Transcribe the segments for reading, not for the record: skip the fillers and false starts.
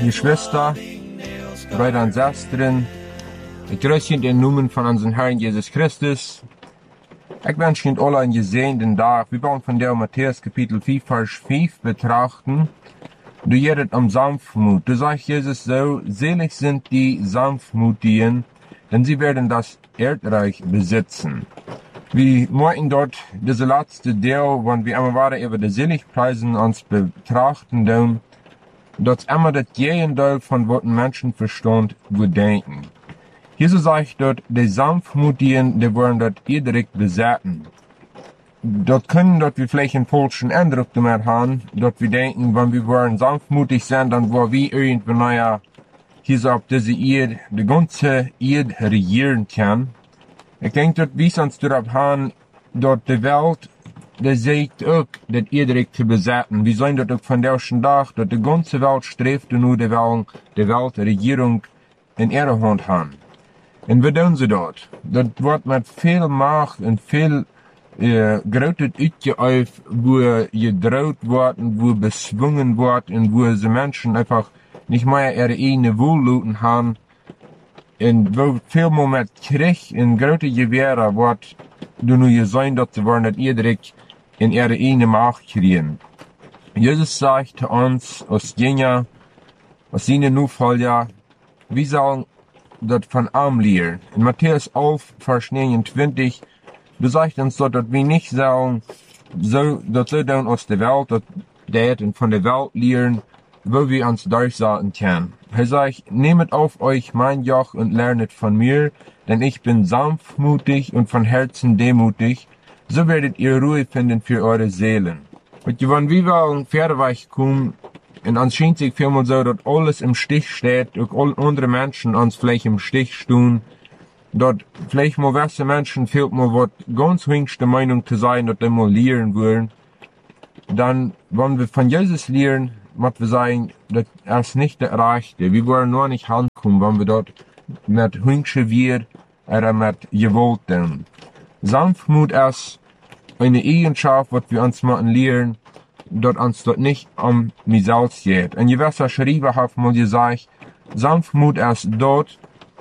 Geschwister, Brüder und Schwestern, ich grüße in den Namen von unserem Herrn Jesus Christus. Ich wünsche Ihnen alle einen gesegneten Tag. Wir wollen von der Matthäus Kapitel 4, Vers 5 betrachten. Du redet um Sanftmut. Du sagst Jesus so, selig sind die Sanftmutigen, denn sie werden das Erdreich besitzen. Wir möchten dort diese letzte Teil, wenn wir einmal weiter über die Seligpreisen uns betrachten, dann, dass immer das Gegenteil von was ein Menschenverstand würde denken. Jesus sagt dort, die Sanftmutigen, die wollen dort Erdreich besetzen. Dort können dort wir vielleicht einen falschen Eindruck damit haben, dort wir denken, wenn wir wollen sanftmutig sein, dann wollen wir irgendwie, naja, hier so auf diese Erde, die ganze Erde regieren kann. Ich denke, dort wie uns darauf haben, dort die Welt, die sagt auch, das Erdreich zu besetzen. Wir sehen dort auch von der ersten Tag, dort die ganze Welt strebt nur die Weltregierung in ihrer Hand haben. Und wie tun sie dort? Dort wird mit viel Macht und viel großes Uitgeübt, wo gedroht wird und wo bezwungen wird und wo die Menschen einfach nicht mehr ihre eigene Wohltaten haben. Und wo viel mehr mit Krieg und große Gewehre wird, du nur gesehen, dass sie wollen, dass Erdreich in ihre eigene Macht kriegen. Jesus sagt zu uns, als Jünger, als seine Nachfolger, wir sollen das von Arm lernen. In Matthäus 11, Vers 29, du sagst uns dort, dass wir nicht sollen, dass wir dann aus der Welt, das und von der Welt lernen, wo wir uns durchsetzen können. Er sagt, nehmet auf euch mein Joch und lernet von mir, denn ich bin sanftmutig und von Herzen demutig, so werdet ihr Ruhe finden für eure Seelen. Und wenn wir wollen Pferdeweich kommen, und uns scheint sich vielmal so, dass alles im Stich steht, auch alle andere Menschen uns vielleicht im Stich stehen, dort vielleicht mal gewisse Menschen fehlt mal was ganz wenigste Meinung zu sein, dass die mal lernen wollen, dann, wenn wir von Jesus lernen, muss wir sagen, das ist nicht der Rechte. Wir wollen nur nicht ankommen, wenn wir dort mit Hüngsche wir oder mit Gewalt tun. Sanftmut ist eine Eigenschaft, was wir uns müssen lernen, dort uns dort nicht um mich selbst geht. Ein gewisser Schreiber hat mal gesagt, Sanftmut ist dort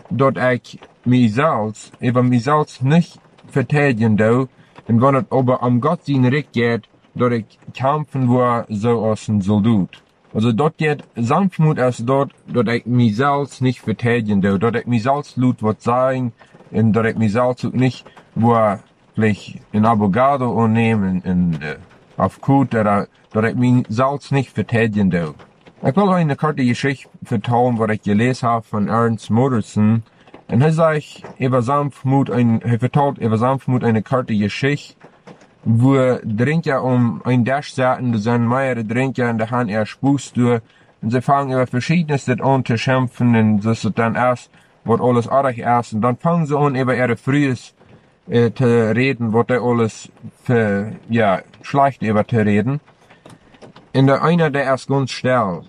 ich mich selbst, über mich selbst nicht verteidigen darf, und wenn es aber um Gott sein Recht geht, dort ich kämpfen wo so als ein Soldat. Also dort geht Sanftmut ist dort ich mich selbst nicht verteidigen darf, dort ich mich selbst laut was sagen, und dort ich mich selbst nicht, wo vielleicht ein Abogado nehmen, auf Kut, oder dort ich mich selbst nicht verteidigen darf. Ich will euch eine kurze Geschichte vertellen, was ich gelesen habe von Ernst Moderson. Und er sagt über Sanftmut, er vertelt über Sanftmut eine kurze Geschichte, wo Trinker um ein Tisch saßen, da sind mehrere Trinker und da haben Spaß durch. Und sie fangen über Verschiedenes an zu schimpfen und das ist dann erst, was alles arg ist. Und dann fangen sie an, über ihre Frühes zu reden, was da alles für, schlecht über zu reden. Und der einer, der ist ganz still.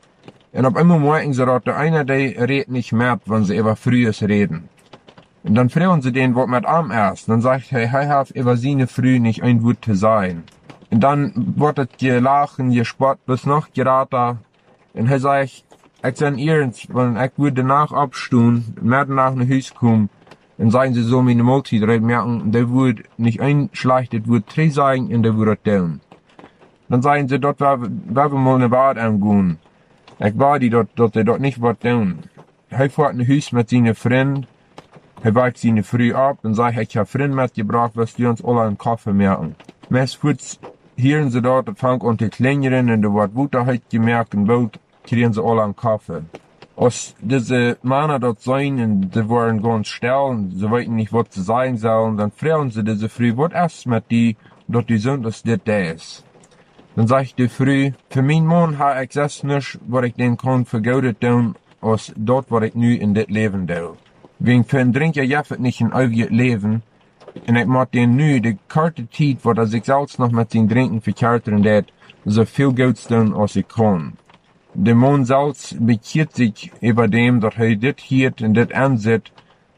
Und auf einmal merken sie, dass der einer, der redet nicht mehr, wenn sie über Frühes reden. Und dann fragen sie den, was mit ihm ist. Dann sagt er hat über seine Früh nicht ein Wort zu sein. Und dann wird es gelachen, gespott, bis noch geraten. Und er sagt, ich sage ernst, wenn ich würde danach abstehen, mehr nach Haus kommen, dann sagen sie so, meine Multi, merken, der würde nicht ein schlechtes Wort zu sagen, und der würde tun. Dann sagen sie, dort werden wir mal eine Bad angehen. Ich war die dort nicht was tun. Er fährt ein Haus mit seinen Freunden, er weicht seine Früh ab und sagt, ich habe Freunde mitgebracht, was die uns alle einen Kaffee merken. Meistens hören sie dort, fangen an zu klingeln und da wird Wutterheit gemerkt und bald kriegen sie alle einen Kaffee. Als diese Männer dort sein und sie waren ganz still und sie wollten nicht, was sie sagen sollen, dann fragen sie diese Früh, was ist mit die, dort die sind, dass das ist. Dann sagt die Früh, für meinen Mann habe ich das nicht, was ich den kann vergeudet tun, als dort, was ich nu in dit Leben tue. Wegen für einen Trinker jeffet nicht ein ewiges Leben, und ich mag den nu die kurze Zeit, wo er sich selbst noch mit seinem Trinken verkehrt hat, so viel Gutes tun, als ich kann. Der Mann selbst bekehrt sich über dem, dass er dit hielt und dit ansieht,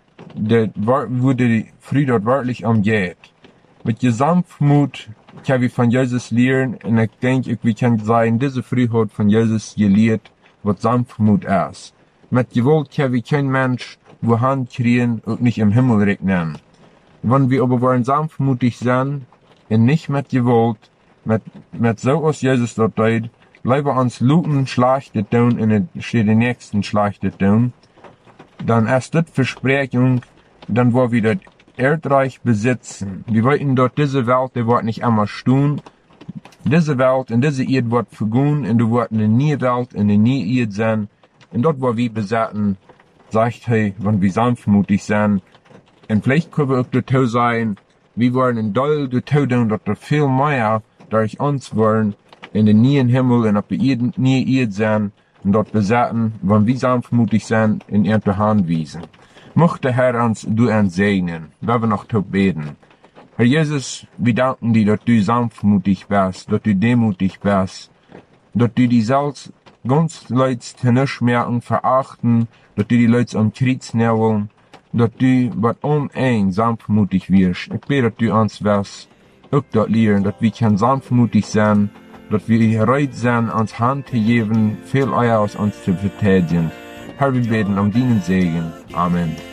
wo die Früh dort wirklich umgeht. Mit Sanftmut kann wir von Jesus lernen, und ich denke, wir können sagen, diese Früh hat von Jesus gelehrt, was Sanftmut ist. Mit Gewalt kann wie kein Mensch wo Hand kriegen und nicht im Himmel regnen. Wenn wir aber wollen sanftmutig sein, und nicht mit Gewalt, mit so als Jesus dort deut, lieber uns Luten Schlachte tun, und steht den nächsten Schlachte tun, dann ist das Versprechung, dann wo wir das Erdreich besitzen. Wir wollten dort diese Welt, die wird nicht immer stehen. Diese Welt und diese Erde wird vergehen, und du wird eine neue Welt und eine neue Erde sein. Und dort, wo wir besetzen, sagt hey, wenn wir sanftmutig sind, und vielleicht können wir auch dazu sein, wir wollen ein Doll dazu tun, dass wir viel mehr durch uns wollen, in den neuen Himmel und auf der neuen Erde sein, und dort besetzen, wenn wir sanftmutig sind, in ihre Hand wiesen. Mochte Herr uns du segnen, wenn wir noch beten. Herr Jesus, wir danken dir, dass du sanftmutig bist, dass du demutig bist, dass du die selbst ganz Leute nicht merken, verachten, dass du die Leute am Kreuz nehmen, dass du was unein sanftmutig wirst. Ich bete, dass du uns wirst, auch dort lehren, dass wir sanftmutig sein, dass wir bereit sind, uns Hand zu geben, viel Eier aus uns zu verteidigen. Herr, wir beten um deinen Segen. Amen.